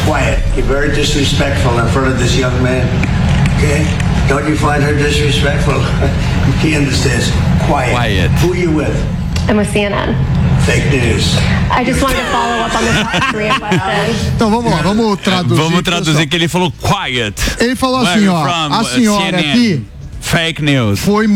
quiet. You're very disrespectful in front of this young man. Okay? Don't you find her disrespectful? He understands. Quiet. Who are you with? I'm with CNN. Fake news. I just wanted to follow up on the South Korea question. Então vamos lá, vamos traduzir. Vamos traduzir que ele falou quiet. Ele falou assim, ó, a senhora CNN. aqui Fake news. foi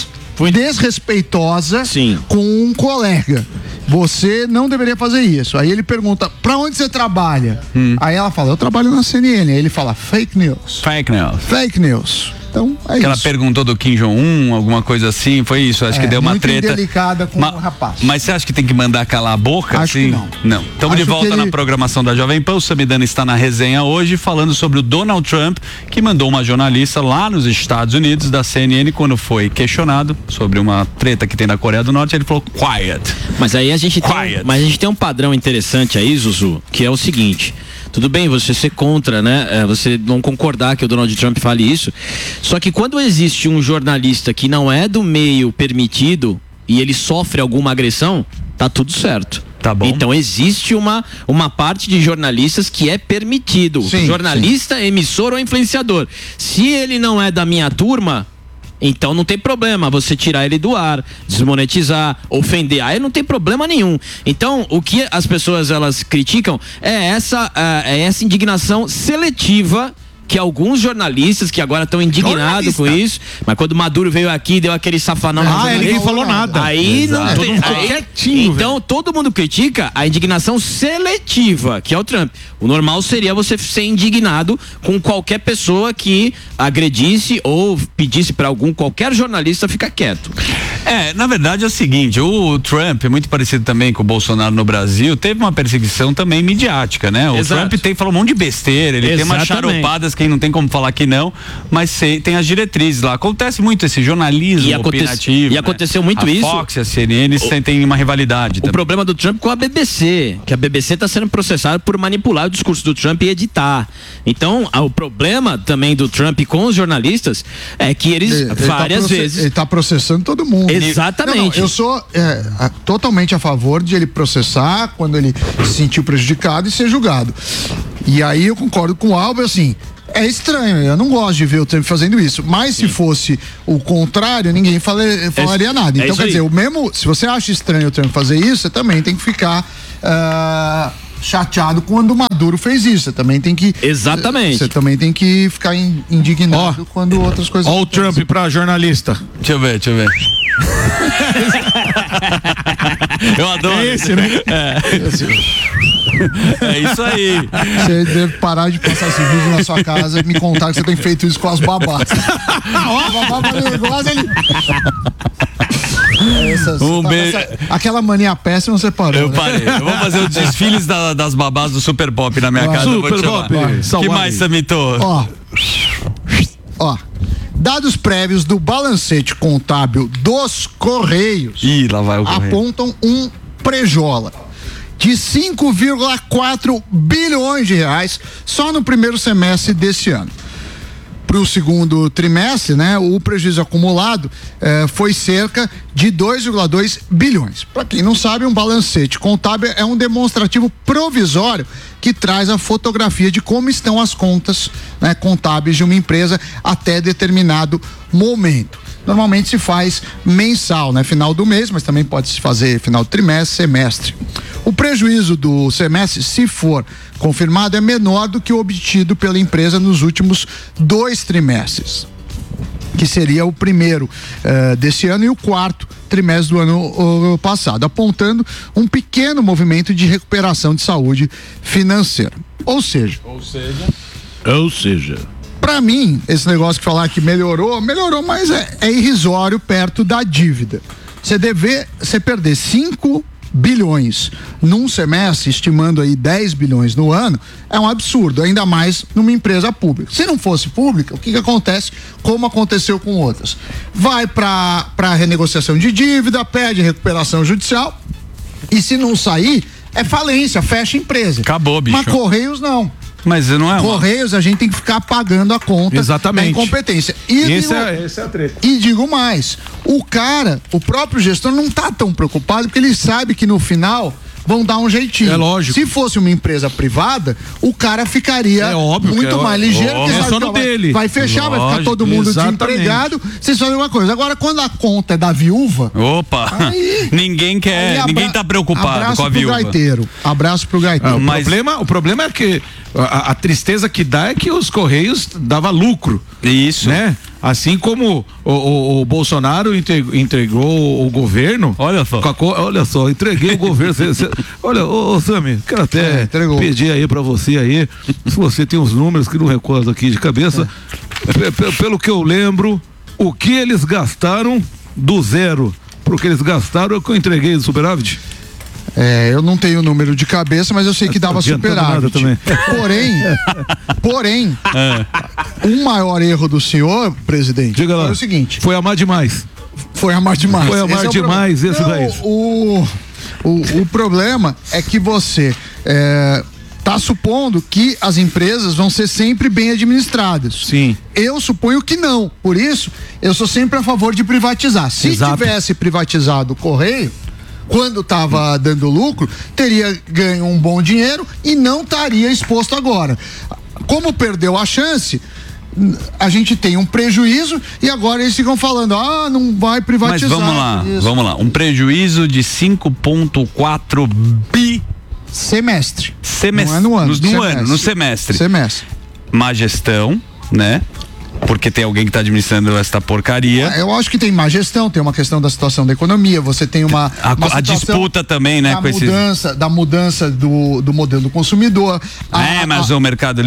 desrespeitosa com um colega. Você não deveria fazer isso. Aí ele pergunta, pra onde você trabalha? Aí ela fala, eu trabalho na CNN. Aí ele fala, fake news. Fake news. Fake news. Então, é que ela isso. perguntou do Kim Jong-un, alguma coisa assim, foi isso. Acho que deu uma muito treta. Indelicada com o rapaz. Mas você acha que tem que mandar calar a boca? Acho assim? que não. Não. Estamos de volta na programação da Jovem Pan. O Samidana está na resenha hoje falando sobre o Donald Trump, que mandou uma jornalista lá nos Estados Unidos, da CNN, quando foi questionado sobre uma treta que tem na Coreia do Norte, ele falou quiet. Mas aí a gente tem um padrão interessante aí, Zuzu, que é o seguinte. Tudo bem, você ser contra, né? Você não concordar que o Donald Trump fale isso. Só que quando existe um jornalista que não é do meio permitido e ele sofre alguma agressão, tá tudo certo. Tá bom. Então existe uma parte de jornalistas que é permitido. Jornalista, emissor ou influenciador. Se ele não é da minha turma, então não tem problema você tirar ele do ar, desmonetizar, ofender, aí não tem problema nenhum. Então o que as pessoas elas criticam é essa indignação seletiva que alguns jornalistas que agora estão indignados com isso, mas quando o Maduro veio aqui deu aquele safanão. Ninguém falou nada. Aí não todo mundo ficou quietinho. Então todo mundo critica a indignação seletiva, que é o Trump. O normal seria você ser indignado com qualquer pessoa que agredisse ou pedisse para qualquer jornalista ficar quieto. Na verdade é o seguinte, o Trump é muito parecido também com o Bolsonaro no Brasil, teve uma perseguição também midiática, né? O Trump falou um monte de besteira, ele tem umas charupadas que não tem como falar que não, mas tem as diretrizes lá. Acontece muito esse jornalismo opinativo. E aconteceu muito isso. A Fox e a CNN tem uma rivalidade. O problema do Trump com a BBC, que a BBC está sendo processada por manipular o discurso do Trump e editar. Então, o problema também do Trump com os jornalistas é que eles várias vezes... Ele está processando todo mundo. Exatamente. Não, eu sou totalmente a favor de ele processar quando ele se sentiu prejudicado e ser julgado. E aí eu concordo com o Alba, assim... É estranho, eu não gosto de ver o Trump fazendo isso, mas se fosse o contrário, ninguém falaria nada. Então, quer dizer, se você acha estranho o Trump fazer isso, você também tem que ficar chateado quando o Maduro fez isso. Você também tem que... Exatamente. Você também tem que ficar indignado quando outras coisas... Ó o Trump pra jornalista. Deixa eu ver. Eu adoro. É esse, né? É isso aí. Você deve parar de passar esse vídeo na sua casa e me contar que você tem feito isso com as babás. Aquela mania péssima você parou. Eu parei. Eu vou fazer os desfiles das babás do Super Pop na minha casa. Super Pop. Que mais, Samito? Ó. Dados prévios do balancete contábil dos Correios lá vai o Correio. apontam um prejola de 5,4 bilhões de reais só no primeiro semestre desse ano. Para o segundo trimestre, né, o prejuízo acumulado foi cerca de 2,2 bilhões. Para quem não sabe, um balancete contábil é um demonstrativo provisório que traz a fotografia de como estão as contas, né, contábeis de uma empresa até determinado momento. Normalmente se faz mensal, né? Final do mês, mas também pode se fazer final do trimestre, semestre. O prejuízo do semestre, se for confirmado, é menor do que o obtido pela empresa nos últimos 2 trimestres, que seria o primeiro desse ano e o quarto trimestre do ano passado, apontando um pequeno movimento de recuperação de saúde financeira. Ou seja, para mim, esse negócio de falar que melhorou, mas é irrisório perto da dívida. Você perder 5 bilhões num semestre, estimando aí 10 bilhões no ano, é um absurdo, ainda mais numa empresa pública. Se não fosse pública, o que acontece? Como aconteceu com outras? Vai para renegociação de dívida, pede recuperação judicial e se não sair, é falência, fecha a empresa. Acabou, bicho. Mas Correios não. Mas não é Correios, a gente tem que ficar pagando a conta da incompetência. Essa é a treta. E digo mais, o próprio gestor não tá tão preocupado porque ele sabe que no final vão dar um jeitinho. É lógico. Se fosse uma empresa privada, o cara ficaria muito mais ligeiro. É só no dele. Vai fechar, vai ficar todo mundo desempregado. Vocês fazem uma coisa. Agora, quando a conta é da viúva... Opa! Ninguém tá preocupado com a viúva. Abraço pro gaiteiro. O problema é que a tristeza que dá é que os Correios dava lucro. Isso. Né? Assim como o Bolsonaro entregou o governo. Olha só, entreguei o governo. Olha, Sami, quero até pedir aí pra você aí, se você tem uns números que não recordo aqui de cabeça, pelo que eu lembro, o que eles gastaram do zero pro que eles gastaram é o que eu entreguei do superávit. Eu não tenho o número de cabeça, mas eu sei que dava superávit. Porém, o maior erro do senhor, presidente, diga lá, foi o seguinte: foi amar demais. Foi amar demais. Esse daí. O problema é que você tá supondo que as empresas vão ser sempre bem administradas. Sim. Eu suponho que não. Por isso, eu sou sempre a favor de privatizar. Se tivesse privatizado o Correio, quando estava dando lucro, teria ganho um bom dinheiro e não estaria exposto agora. Como perdeu a chance, a gente tem um prejuízo e agora eles ficam falando, não vai privatizar. Mas vamos lá. Um prejuízo de 5,4 bi semestre. Não é no ano. No semestre. Má gestão, né? Porque tem alguém que está administrando essa porcaria. Eu acho que tem má gestão, tem uma questão da situação da economia, você tem uma a disputa também, né? Da mudança do modelo do consumidor. Amazon Mercado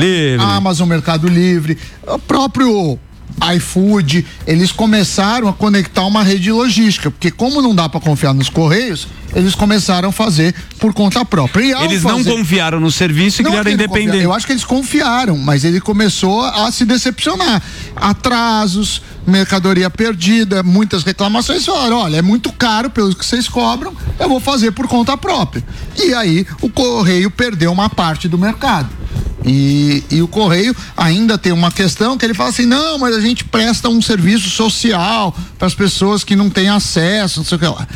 Livre. O próprio iFood, eles começaram a conectar uma rede logística, porque como não dá para confiar nos Correios, eles começaram a fazer por conta própria. Eles não confiaram no serviço e criaram independente. Eu acho que eles confiaram, mas ele começou a se decepcionar. Atrasos, mercadoria perdida, muitas reclamações. Falaram, olha, é muito caro pelo que vocês cobram, eu vou fazer por conta própria. E aí o Correio perdeu uma parte do mercado. E o Correio ainda tem uma questão que ele fala assim, não, mas a gente presta um serviço social para as pessoas que não têm acesso, não sei o que lá.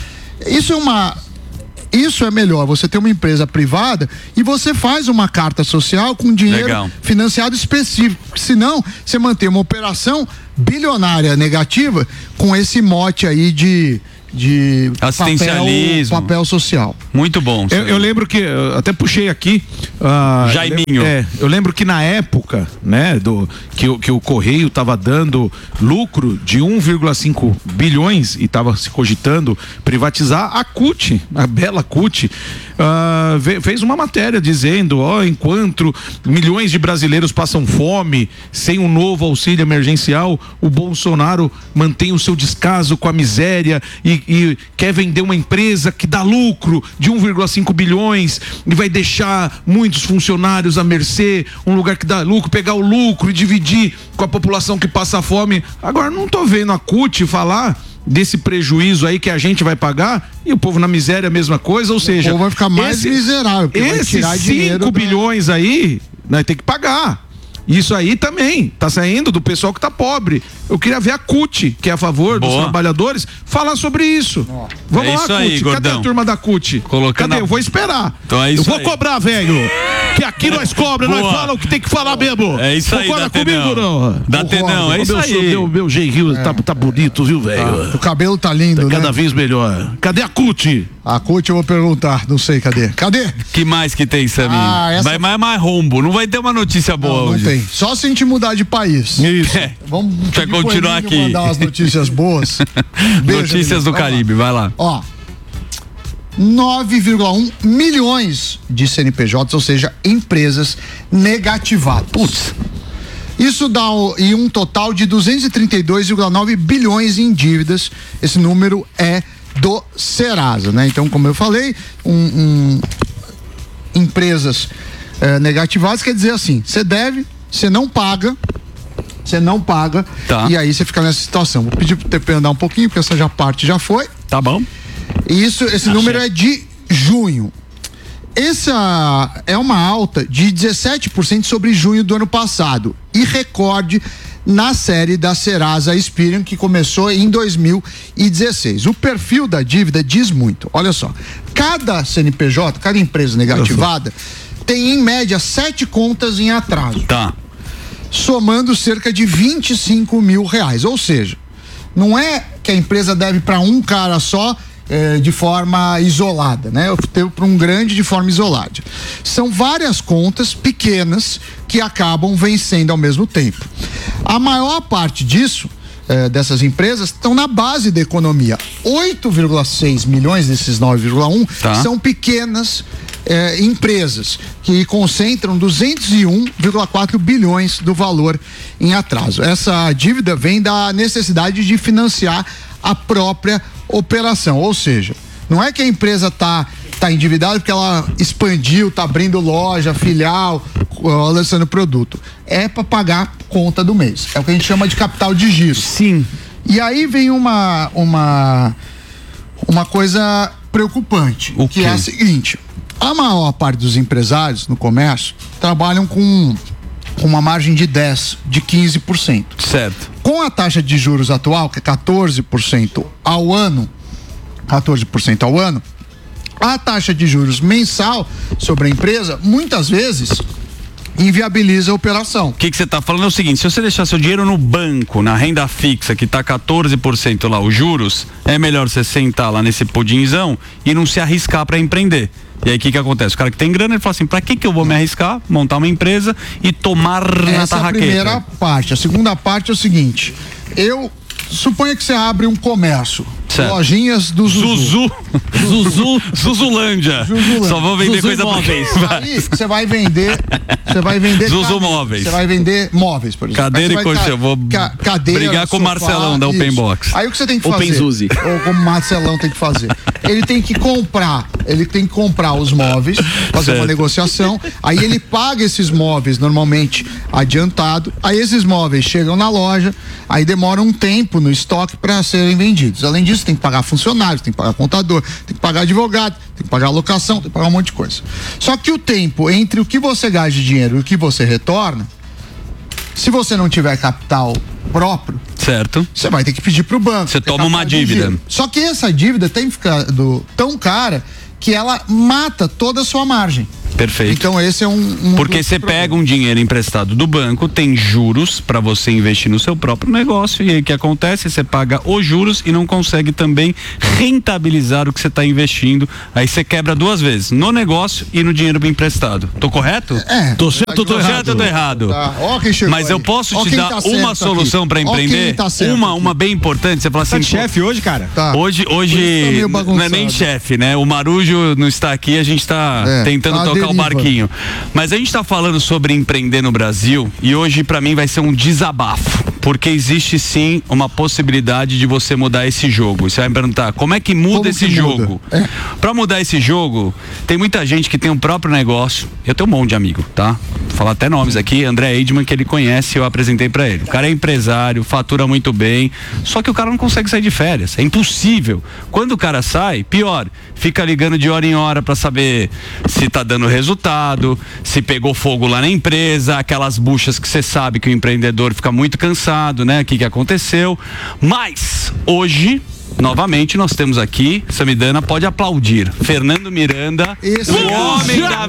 Isso é melhor, você ter uma empresa privada e você faz uma carta social com dinheiro financiado específico, senão você mantém uma operação bilionária negativa com esse mote aí de assistencialismo, papel social. Muito bom. Eu lembro que, até puxei aqui, Jaiminho. Eu lembro que na época, né, que o Correio estava dando lucro de 1,5 bilhões e estava se cogitando privatizar, a CUT, a bela CUT, fez uma matéria dizendo, enquanto milhões de brasileiros passam fome, sem um novo auxílio emergencial, o Bolsonaro mantém o seu descaso com a miséria e quer vender uma empresa que dá lucro de 1,5 bilhões e vai deixar muitos funcionários à mercê, um lugar que dá lucro, pegar o lucro e dividir com a população que passa fome. Agora não tô vendo a CUT falar desse prejuízo aí que a gente vai pagar e o povo na miséria a mesma coisa, ou seja, o povo vai ficar mais miserável, esses 5 bilhões aí nós tem que pagar. Isso aí também tá saindo do pessoal que tá pobre. Eu queria ver a CUT, que é a favor dos trabalhadores, falar sobre isso. Vamos lá, aí, CUT. Gordão. Cadê a turma da CUT? Cadê? Eu vou esperar. Então é isso. Eu vou cobrar, velho. Que aqui nós cobra, nós fala o que tem que falar mesmo. É isso aí, concorda comigo, não? Datenão, é isso aí. Meu G-Rio tá bonito, viu, velho? O cabelo tá lindo, cada vez melhor. Cadê a CUT? A CUT eu vou perguntar, não sei, cadê? Que mais que tem, Samir? Vai mais rombo, não vai ter uma notícia boa hoje. Não tem, só se a gente mudar de país. Isso. Vamos continuar aqui. Mandar umas notícias boas. Notícias do Caribe, vai lá. 9,1 milhões de CNPJs, ou seja, empresas negativadas. Putz. Isso dá um total de 232,9 bilhões em dívidas. Esse número é do Serasa, né? Então, como eu falei, empresas negativadas quer dizer assim, você deve, você não paga, e aí você fica nessa situação. Vou pedir pro TP andar um pouquinho, porque essa parte já foi. Tá bom. Esse número é de junho. Essa é uma alta de 17% sobre junho do ano passado e recorde na série da Serasa Experian, que começou em 2016. O perfil da dívida diz muito. Olha só, cada CNPJ, cada empresa negativada, tem em média 7 contas em atraso. Tá. Somando cerca de R$25 mil. Ou seja, não é que a empresa deve para um cara só de forma isolada, né? Eu tenho para um grande de forma isolada. São várias contas pequenas que acabam vencendo ao mesmo tempo. A maior parte disso, dessas empresas, estão na base da economia. 8,6 milhões desses 9,1 são pequenas empresas que concentram 201,4 bilhões do valor em atraso. Essa dívida vem da necessidade de financiar a própria operação, ou seja, não é que a empresa tá endividada porque ela expandiu, tá abrindo loja, filial, lançando produto. É para pagar conta do mês. É o que a gente chama de capital de giro. Sim. E aí vem uma coisa preocupante, que é a seguinte: a maior parte dos empresários no comércio trabalham com uma margem de 10%, de 15%. Certo. Com a taxa de juros atual, que é 14% ao ano, a taxa de juros mensal sobre a empresa, muitas vezes, inviabiliza a operação. O que você está falando é o seguinte: se você deixar seu dinheiro no banco, na renda fixa, que está 14% lá, os juros, é melhor você sentar lá nesse pudinzão e não se arriscar para empreender. E aí o que acontece? O cara que tem grana, ele fala assim: pra que eu vou me arriscar, montar uma empresa e tomar na tarraqueta? Essa é a primeira parte. A segunda parte é o seguinte: suponha que você abre um comércio. Certo. Lojinhas do Zuzu. Zuzulândia. Só vou vender Zuzu coisa móveis. Aí você vai vender Zuzu móveis. Você vai vender móveis, por exemplo. Cadeira e colchão. Eu vou brigar com o Marcelão da Open Box. Aí o que você tem que fazer? Open Zuzi. Ou como o Marcelão tem que fazer? Ele tem que comprar os móveis, fazer uma negociação. Aí ele paga esses móveis normalmente adiantado. Aí esses móveis chegam na loja, aí demora um tempo no estoque para serem vendidos. Além disso, tem que pagar funcionários, tem que pagar contador, tem que pagar advogado, tem que pagar locação, tem que pagar um monte de coisa. Só que o tempo entre o que você gasta de dinheiro e o que você retorna, se você não tiver capital próprio, certo, você vai ter que pedir pro banco. Você toma uma dívida. Só que essa dívida tem ficado tão cara que ela mata toda a sua margem. Perfeito. Então esse é um porque você pega um dinheiro emprestado do banco, tem juros para você investir no seu próprio negócio, e aí o que acontece? Você paga os juros e não consegue também rentabilizar o que você está investindo. Aí você quebra duas vezes, no negócio e no dinheiro emprestado. Tô correto? Tô certo ou tô errado? Eu tô errado. Tá. Mas eu posso te dar uma solução para empreender, uma bem importante. Você fala assim, tá de chefe hoje, cara? Tá. Hoje não é nem chefe, né? O Marujo não está aqui, a gente tá tentando tocar o barquinho. Mas a gente tá falando sobre empreender no Brasil, e hoje pra mim vai ser um desabafo, porque existe sim uma possibilidade de você mudar esse jogo. Você vai me perguntar, como é que muda esse jogo? Pra mudar esse jogo, tem muita gente que tem um próprio negócio. Eu tenho um monte de amigo, tá? Vou falar até nomes aqui. André Eidman, que ele conhece, eu apresentei pra ele. O cara é empresário, fatura muito bem, só que o cara não consegue sair de férias. É impossível. Quando o cara sai, pior, fica ligando de hora em hora pra saber se tá dando resultado, se pegou fogo lá na empresa, aquelas buchas que você sabe que o empreendedor fica muito cansado, né? O que aconteceu? Mas hoje, novamente, nós temos aqui, Samidana pode aplaudir, Fernando Miranda, o homem da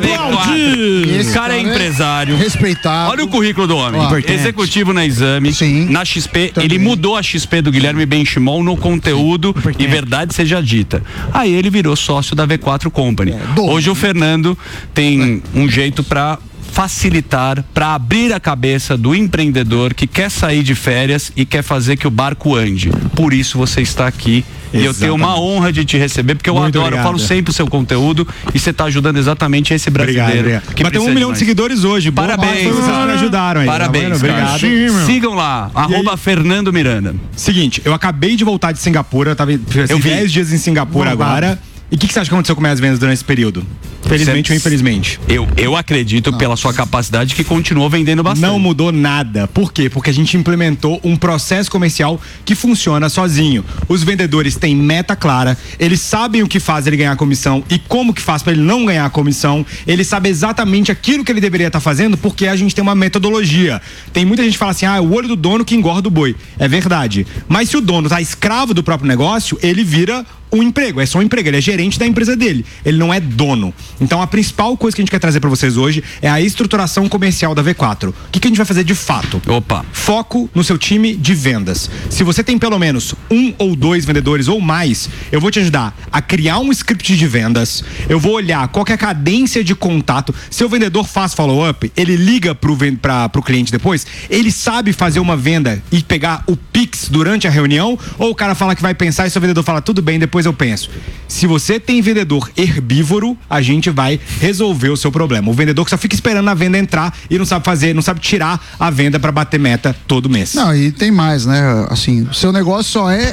V4. Esse cara é empresário, respeitado. Olha o currículo do homem. Executivo na Exame, na XP, também. Ele mudou a XP do Guilherme Benchimol no conteúdo, e verdade seja dita. Aí ele virou sócio da V4 Company. Hoje o Fernando tem um jeito para facilitar, para abrir a cabeça do empreendedor que quer sair de férias e quer fazer que o barco ande. Por isso você está aqui. E eu tenho uma honra de te receber, porque eu adoro, eu falo sempre o seu conteúdo, e você está ajudando exatamente esse brasileiro. Que bateu 1 milhão de seguidores hoje. Parabéns. Vocês me ajudaram aí. Parabéns. Obrigado. Sigam lá, @Fernando Miranda. Seguinte, eu acabei de voltar de Singapura, eu fiz 10 dias em Singapura agora. E o que você acha que aconteceu com minhas vendas durante esse período? Felizmente ou infelizmente? Eu acredito, pela sua capacidade, que continuou vendendo bastante. Não mudou nada. Por quê? Porque a gente implementou um processo comercial que funciona sozinho. Os vendedores têm meta clara, eles sabem o que faz ele ganhar comissão e como que faz para ele não ganhar comissão. Ele sabe exatamente aquilo que ele deveria estar fazendo, porque a gente tem uma metodologia. Tem muita gente que fala assim, o olho do dono que engorda o boi. É verdade. Mas se o dono tá escravo do próprio negócio, ele vira um emprego, é só um emprego, ele é gerente da empresa dele, ele não é dono. Então a principal coisa que a gente quer trazer para vocês hoje é a estruturação comercial da V4. O que a gente vai fazer de fato? Foco no seu time de vendas. Se você tem pelo menos 1 ou 2 vendedores ou mais, eu vou te ajudar a criar um script de vendas, eu vou olhar qual que é a cadência de contato. Se o vendedor faz follow-up, ele liga pro cliente depois, ele sabe fazer uma venda e pegar o Pix durante a reunião, ou o cara fala que vai pensar e seu vendedor fala, tudo bem, depois eu penso. Se você tem vendedor herbívoro, a gente vai resolver o seu problema. O vendedor que só fica esperando a venda entrar e não sabe fazer, não sabe tirar a venda para bater meta todo mês. Não, e tem mais, né? Assim, o seu negócio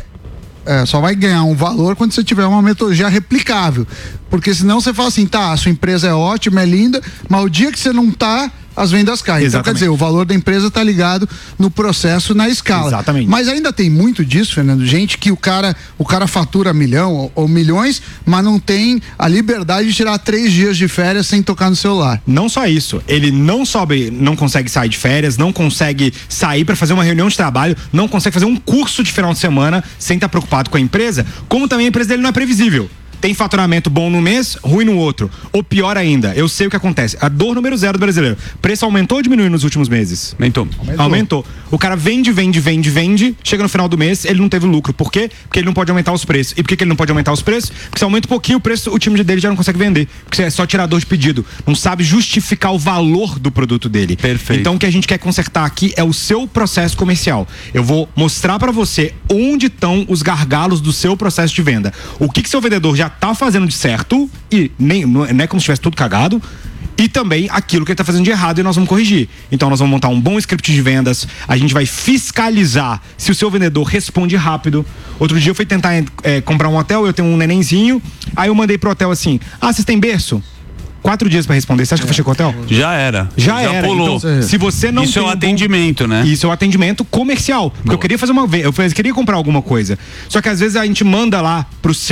só vai ganhar um valor quando você tiver uma metodologia replicável. Porque senão você fala assim, a sua empresa é ótima, é linda, mas o dia que você não tá, as vendas caem. Então, quer dizer, o valor da empresa tá ligado no processo, na escala. Exatamente. Mas ainda tem muito disso, Fernando, gente que o cara fatura milhão ou milhões, mas não tem a liberdade de tirar 3 dias de férias sem tocar no celular. Não só isso, ele não consegue sair de férias, não consegue sair para fazer uma reunião de trabalho, não consegue fazer um curso de final de semana sem estar preocupado com a empresa, como também a empresa dele não é previsível. Tem faturamento bom no mês, ruim no outro. Ou pior ainda, eu sei o que acontece. A dor número 0 do brasileiro. Preço aumentou ou diminuiu nos últimos meses? Aumentou. O cara vende, chega no final do mês, ele não teve lucro. Por quê? Porque ele não pode aumentar os preços. E por que ele não pode aumentar os preços? Porque se aumenta um pouquinho o preço, o time dele já não consegue vender. Porque é só tirador de pedido. Não sabe justificar o valor do produto dele. Perfeito. Então o que a gente quer consertar aqui é o seu processo comercial. Eu vou mostrar pra você onde estão os gargalos do seu processo de venda. O que seu vendedor já tá fazendo de certo e não é como se tivesse tudo cagado, e também aquilo que ele tá fazendo de errado e nós vamos corrigir. Então nós vamos montar um bom script de vendas, a gente vai fiscalizar se o seu vendedor responde rápido. Outro dia eu fui tentar comprar um hotel, eu tenho um nenenzinho, aí eu mandei pro hotel assim, vocês têm berço? 4 dias pra responder. Você acha que eu fechei com o hotel? Já era. Já era. Pulou. Então, se você não Isso é um atendimento, né? Isso é um atendimento comercial. Porque eu queria fazer eu queria comprar alguma coisa. Só que às vezes a gente manda lá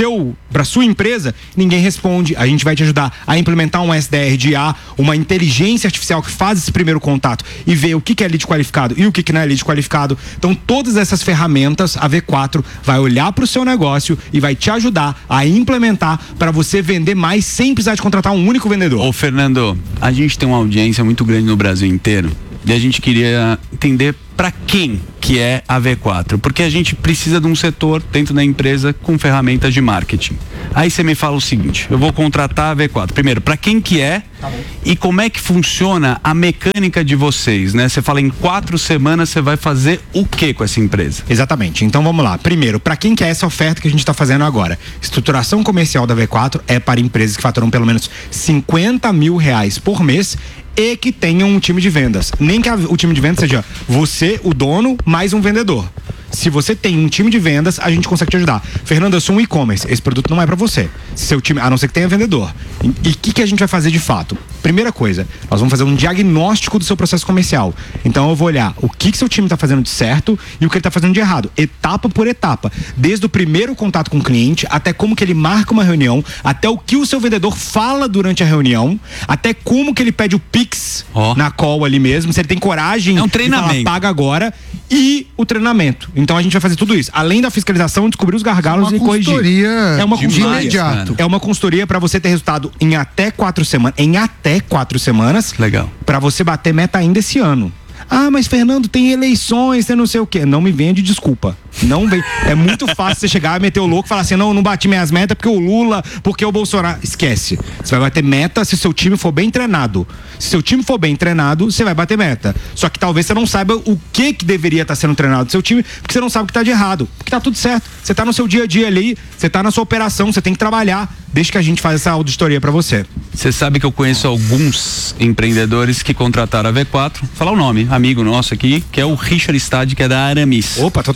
pra sua empresa, ninguém responde. A gente vai te ajudar a implementar um SDR de IA, uma inteligência artificial que faz esse primeiro contato e vê o que é lead qualificado e o que não é lead qualificado. Então todas essas ferramentas, a V4 vai olhar pro seu negócio e vai te ajudar a implementar para você vender mais sem precisar de contratar um único vendedor. Ô Fernando, a gente tem uma audiência muito grande no Brasil inteiro e a gente queria entender para quem que é a V4, porque a gente precisa de um setor dentro da empresa com ferramentas de marketing. Aí você me fala o seguinte, eu vou contratar a V4. Primeiro, para quem que é e como é que funciona a mecânica de vocês, né? Você fala em 4 semanas você vai fazer o que com essa empresa? Exatamente. Então vamos lá. Primeiro, para quem que é essa oferta que a gente está fazendo agora? Estruturação comercial da V4 é para empresas que faturam pelo menos R$50 mil por mês e que tenham um time de vendas. Nem que o time de vendas seja você, o dono, mais um vendedor. Se você tem um time de vendas, a gente consegue te ajudar. Fernando, eu sou um e-commerce, esse produto não é pra você. Seu time, a não ser que tenha vendedor. E o que a gente vai fazer de fato? Primeira coisa, nós vamos fazer um diagnóstico do seu processo comercial. Então eu vou olhar o que seu time tá fazendo de certo e o que ele tá fazendo de errado, etapa por etapa. Desde o primeiro contato com o cliente, até como que ele marca uma reunião, até o que o seu vendedor fala durante a reunião, até como que ele pede o Pix na call ali mesmo, se ele tem coragem de falar, paga agora, e o treinamento. Então a gente vai fazer tudo isso. Além da fiscalização, descobrir os gargalos e corrigir. É uma consultoria imediato. É uma consultoria para você ter resultado em até 4 semanas. Em até 4 semanas. Legal. Para você bater meta ainda esse ano. Mas Fernando, tem eleições, tem não sei o quê. Não me venha de desculpa. Não vem. É muito fácil você chegar, meter o louco e falar assim, não bati minhas metas porque o Lula, porque o Bolsonaro. Esquece. Você vai bater meta se seu time for bem treinado. Se seu time for bem treinado, você vai bater meta. Só que talvez você não saiba o que deveria estar sendo treinado do seu time, porque você não sabe o que tá de errado. Porque tá tudo certo. Você tá no seu dia a dia ali, você tá na sua operação, você tem que trabalhar. Desde que a gente faz essa auditoria para você. Você sabe que eu conheço alguns empreendedores que contrataram a V4, falar o nome, amigo nosso aqui, que é o Richard Stade, que é da Aramis. Opa, total. E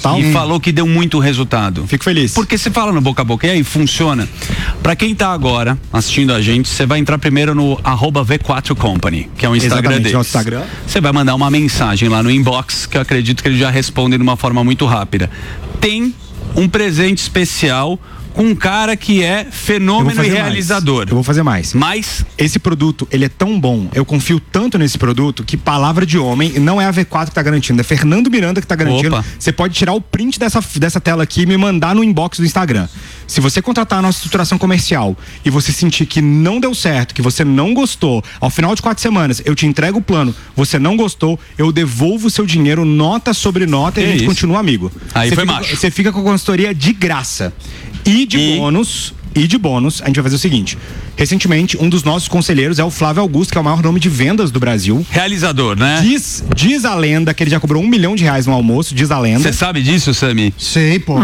falou que deu muito resultado. Fico feliz. Porque você fala no boca a boca, e aí funciona. Pra quem tá agora assistindo a gente, você vai entrar primeiro no @V4Company, que é o Instagram deles. Nosso Instagram. Você vai mandar uma mensagem lá no inbox, que eu acredito que eles já respondem de uma forma muito rápida. Tem um presente especial com um cara que é fenômeno e realizador. Eu vou fazer mais. Mas esse produto, ele é tão bom, eu confio tanto nesse produto, que palavra de homem, não é a V4 que tá garantindo, é Fernando Miranda que tá garantindo. Você pode tirar o print dessa tela aqui e me mandar no inbox do Instagram. Se você contratar a nossa estruturação comercial e você sentir que não deu certo, que você não gostou, ao final de 4 semanas eu te entrego o plano, você não gostou, eu devolvo o seu dinheiro, nota sobre nota, e a gente continua amigo. Aí foi macho. Você fica com a consultoria de graça. E de bônus, a gente vai fazer o seguinte. Recentemente, um dos nossos conselheiros é o Flávio Augusto, que é o maior nome de vendas do Brasil. Realizador, né? Diz a lenda que ele já cobrou R$1 milhão no almoço, diz a lenda. Você sabe disso, Sami? Sei, pô.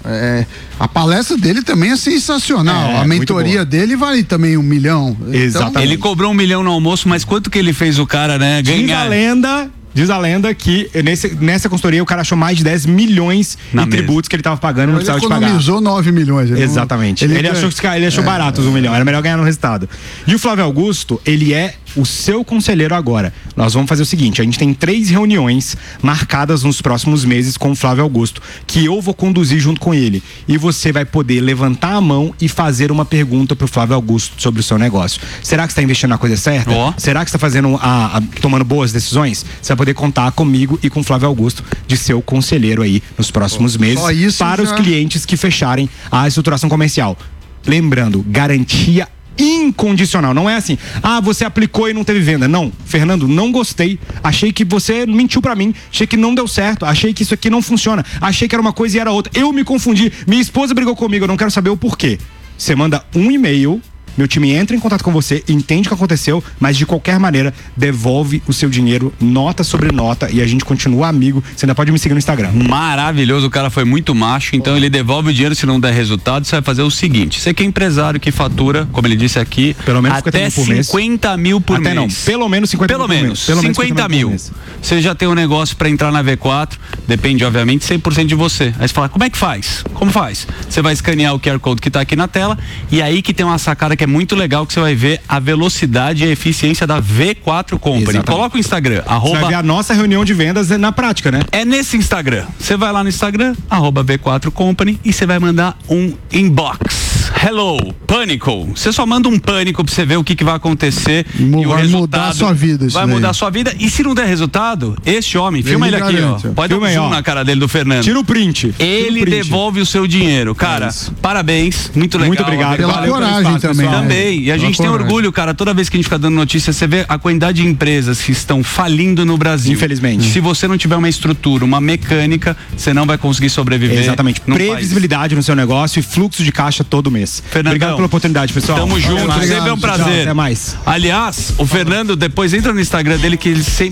A palestra dele também é sensacional. A mentoria dele vale também R$1 milhão. Exatamente. Então, ele cobrou R$1 milhão no almoço, mas quanto que ele fez o cara, né, ganhar? Diz a lenda que nessa consultoria o cara achou mais de 10 milhões em tributos que ele tava pagando e não precisava de pagar. Ele economizou 9 milhões. Exatamente. Ele achou barato os 1 milhão. Era melhor ganhar no resultado. E o Flávio Augusto, ele é o seu conselheiro agora. Nós vamos fazer o seguinte, a gente tem 3 reuniões marcadas nos próximos meses com o Flávio Augusto, que eu vou conduzir junto com ele. E você vai poder levantar a mão e fazer uma pergunta pro Flávio Augusto sobre o seu negócio. Será que você está investindo na coisa certa? Será que você está fazendo tomando boas decisões? Você vai poder contar comigo e com o Flávio Augusto de seu conselheiro aí nos próximos meses para os clientes que fecharem a estruturação comercial. Lembrando, garantia incondicional, não é assim, você aplicou e não teve venda. Não, Fernando, não gostei, achei que você mentiu pra mim, achei que não deu certo, achei que isso aqui não funciona, achei que era uma coisa e era outra, eu me confundi, minha esposa brigou comigo, eu não quero saber o porquê. Você manda um e-mail, meu time entra em contato com você, entende o que aconteceu, mas de qualquer maneira devolve o seu dinheiro, nota sobre nota, e a gente continua amigo. Você ainda pode me seguir no Instagram. Maravilhoso, o cara foi muito macho, então ele devolve o dinheiro. Se não der resultado, você vai fazer o seguinte: você que é empresário que fatura, como ele disse aqui, pelo menos até 50 mil por mês. Não, pelo menos 50 mil. Pelo menos 50 mil. Você já tem um negócio para entrar na V4, depende obviamente 100% de você. Aí você fala, como é que faz? Como faz? Você vai escanear o QR Code que tá aqui na tela, e aí que tem uma sacada que é muito legal, que você vai ver a velocidade e a eficiência da V4 Company. Exatamente. Coloca o Instagram, Você vai ver a nossa reunião de vendas na prática, né? É nesse Instagram. Você vai lá no Instagram, @V4 Company, e você vai mandar um inbox. Hello, pânico. Você só manda um pânico pra você ver o que vai acontecer. E o vai mudar a sua vida. Vai mudar a sua vida. E se não der resultado, este homem, filma ele aqui, ó. Pode dar um zoom na cara dele, do Fernando. Tira o print. Ele devolve o seu dinheiro. Cara, parabéns. Muito legal. Muito obrigado. Pela coragem também. Também. E a gente tem orgulho, cara. Toda vez que a gente fica dando notícia, você vê a quantidade de empresas que estão falindo no Brasil. Infelizmente. Se você não tiver uma estrutura, uma mecânica, você não vai conseguir sobreviver. Exatamente. Previsibilidade no seu negócio e fluxo de caixa todo mês. Fernandão, obrigado pela oportunidade, pessoal. Tamo junto. Sempre é um prazer. Tchau, até mais. Aliás, o Fernando, depois entra no Instagram dele, que ele sempre